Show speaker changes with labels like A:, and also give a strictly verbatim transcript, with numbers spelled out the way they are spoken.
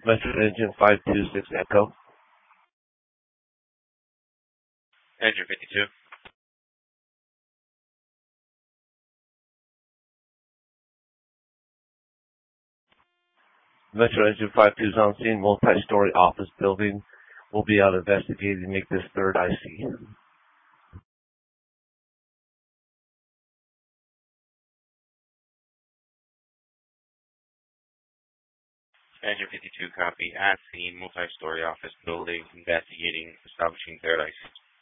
A: Metro Engine five two six Echo.
B: Engine fifty-two.
A: Metro Engine five two is on scene. Multi-story office building. We'll be out investigating to make this third I C.
B: Engine fifty-two, copy. At scene, multi-story office building, investigating, establishing third I C.